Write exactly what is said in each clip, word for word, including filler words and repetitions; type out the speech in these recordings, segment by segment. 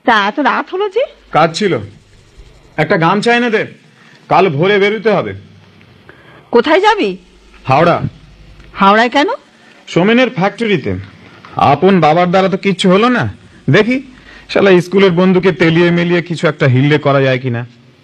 তা এত রাত হলো যে? কাজ ছিল, একটা গামছা এনে দে, কাল ভোরে বেরোতে হবে। কোথায় যাবি? হাওড়া। হাওড়ায় কেন? সোমেনের ফ্যাক্টরিতে। আপন বাবার দ্বারা তো কিচ্ছু হলো না, দেখি শালা স্কুলের বন্ধুকে তেলিয়ে মেলিয়ে কিছু একটা হিললে করা যায় কিনা।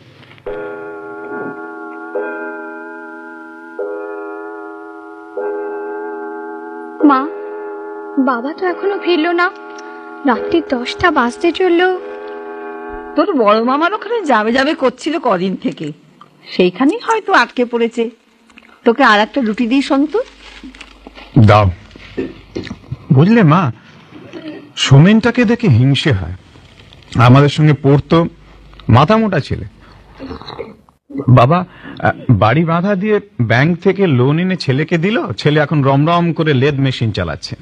মা, বাবা তো এখনো ফিরলো না, রাত্রি দশটা বাজতে চললো। তোর বড় মামার ওখানে যাবে যাবে করছিল কদিন থেকে, সেইখানেই হয়তো আটকে পড়েছে। তোকে আর একটা রুটি দিই সন্তু। দাও। বুঝলে মা, সোমেনটাকে দেখে হিংসে হয়। আমাদের সঙ্গে পড়তো, মাথা মোটা ছেলে। বাবা বাড়ি বাঁধা দিয়ে ব্যাংক থেকে লোন এনে ছেলেকে দিল, ছেলে এখন রমরম করে লেদ মেশিন চালাচ্ছে।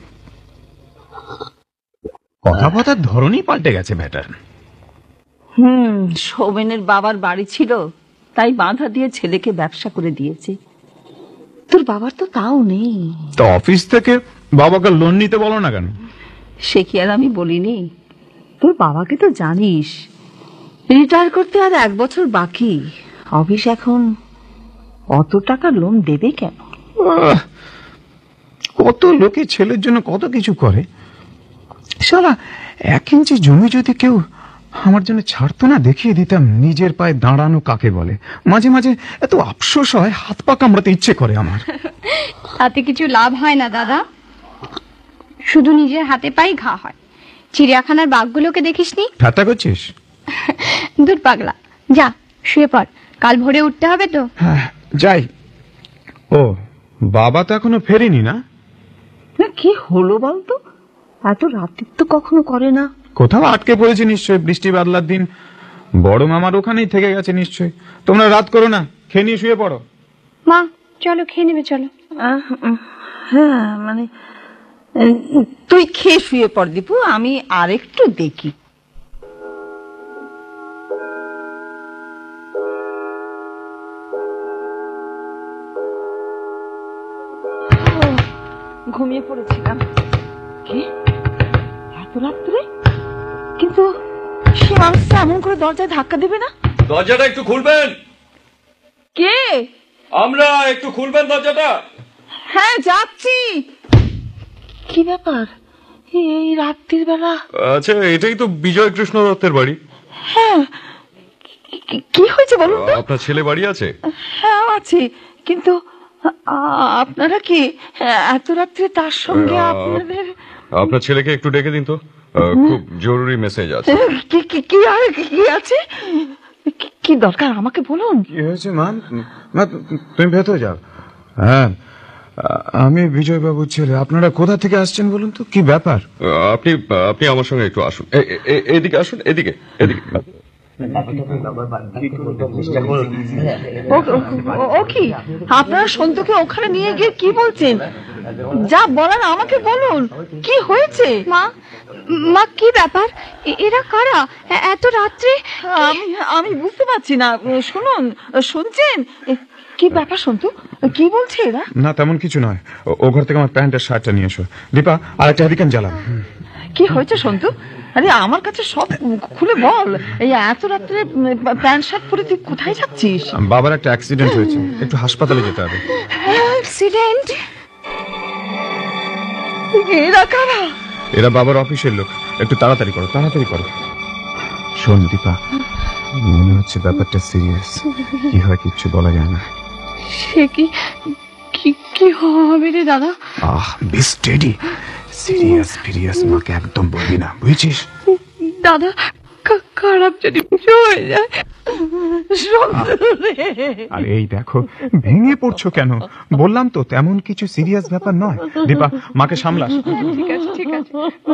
কথা কথার ধরনই পাল্টে গেছে ব্যাটার। হুম সোমেনের বাবার বাড়ি ছিল, তাই বাঁধা দিয়ে ছেলেকে ব্যবসা করে দিয়েছে। তোর বাবার তো তাও নেই। তো অফিস থেকে বাবাকে লোন নিতে বলো না কেন? সে কি আর আমি বলিনি? তোর বাবাকে তো জানিস, রিটায়ার করতে আর এক বছর বাকি। অফিস এখন অত টাকা লোন দেবে কেন? কত লোকে ছেলের জন্য কত কিছু করে। শালা এক ইঞ্চি জমি যদি কেউ আমার জন্য ছাড়তো না, দেখিয়ে দিতাম নিজের পায়ে দাঁড়ানো কাকে বলে। মাঝে মাঝে এত আফসোস হয়, হাত পা কামড়াতে ইচ্ছে করে আমার। তাতে কিছু লাভ হয় না দাদা, শুধু নিজের হাতে পাই ঘা হয়। চিড়িয়াখানার বাঘগুলোকে দেখিসনি? ঠাট্টা করছিস? দূর পাগলা, যা শুয়ে পড়, কাল ভোরে উঠতে হবে তো। হ্যাঁ যাই। ও বাবা তো এখনো ফেরেনি না? কি হলো বলতো, এত রাত্রি তো কখনো করে না। কোথাও আটকে পড়েছে নিশ্চয়ই, বৃষ্টি বাদলার দিন। বড় মামার ওখানেই থেকে গেছে নিশ্চয়ই। তোমরা রাত করো না, খেয়ে নিয়ে শুয়ে পড়ো। মা চলো খেয়ে নেবে, চলো। হ্যাঁ মানে তুই খেয়ে শুয়ে পড় দীপু, আমি আরেকটু দেখি। ঘুমিয়ে পড়েছিলাম। কি এত রাত্রে? কিন্তু সে মানুষটা এমন করে দরজায় ধাক্কা দেবে না? দরজাটা একটু খুলবেন। কে? আমরা, একটু খুলবেন দরজাটা। হ্যাঁ যাচ্ছি। কি ব্যাপার এই রাত্রির বেলা? আচ্ছা, এটাই তো বিজয় কৃষ্ণ দত্তের বাড়ি। হ্যাঁ, কি হয়েছে বলুন তো? আপনার ছেলে বাড়ি আছে? হ্যাঁ আছে, কিন্তু আপনারা কি এত রাত্রে তার সঙ্গে? আপনাদের আপনার ছেলেকে একটু ডেকে দিন তো, খুব জরুরি মেসেজ আছে। কি কি কি আর কি আছে? কি দরকার আমাকে বলুন। কি হয়েছে মা? মা তুমি ভেতরে যাও। হ্যাঁ আমি বিজয় বাবুর ছেলে। আপনারা কোথা থেকে আসছেন বলুন তো, কি ব্যাপার? আপনি আপনি আমার সঙ্গে একটু আসুন, এদিকে আসুন, এদিকে এদিকে। ও কি আপনারা সন্তুকে ওখানে নিয়ে গিয়ে কি বলছেন? যা বলার আমাকে বলুন, কি হয়েছে? মা, মা কি ব্যাপার? এরা কারা এত রাত্রে? আমি আমি বুঝতে পারছি না। শুনুন, শুনছেন? কি ব্যাপার সন্তু, কি বলছে এরা? না তেমন কিছু নয়, ও ঘর থেকে আমার প্যান্ট আর শার্টটা নিয়ে এসো। দীপা আর একটা হ্যারিকেন জ্বালাও। কি হয়েছে সন্তু? আরে আমার কাছে সব খুলে বল। এই এত রাত্রে প্যান্ট শার্ট পরে তুই কোথায় যাচ্ছিস? বাবার একটা অ্যাক্সিডেন্ট হয়েছে, একটু হাসপাতালে যেতে হবে। অ্যাক্সিডেন্ট? এরা কারা? এরা বাবার অফিসের লোক। একটু তাড়াতাড়ি করো, তাড়াতাড়ি করো। শোন দীপা, মনে হচ্ছে ব্যাপারটা সিরিয়াস। কি হয় কিচ্ছু বলা যায় না। সে কি কি হবে রে দাদা? আহ বি স্টেডি। সিরিয়াস সিরিয়াস মাকে একদম বলবি না, বুঝছিস? দাদা খারাপ যদি কিছু হয়ে যায়। আর এই দেখো ভেঙে পড়ছো কেন? বললাম তো তেমন কিছু সিরিয়াস ব্যাপার নয়। দীপা মাকে সামলাস। ঠিক আছে ঠিক আছে।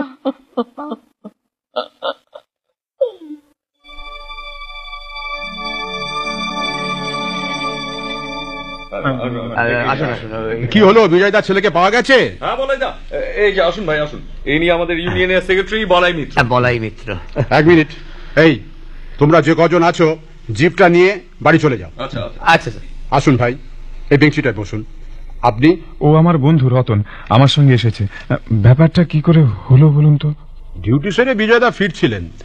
কি হলো, বিজয়দার ছেলেকে পাওয়া গেছে? হ্যাঁ বলাই দা, এই যে আসুন ভাই আসুন। ইনি আমাদের ইউনিয়নের সেক্রেটারি বলাই মিত্র। বলাই মিত্র। এক মিনিট, এই তোমরা যে কজন আছো জিপটা নিয়ে বাড়ি চলে যাও। আচ্ছা আচ্ছা স্যার। আসুন ভাই, এই বেঞ্চিটায় বসুন। আপনি? ও আমার বন্ধু রতন, আমার সঙ্গে এসেছে। ব্যাপারটা কি করে হলো বলুন তো? ডিউটি সেরে বিজয়দা ফিরছিলেন,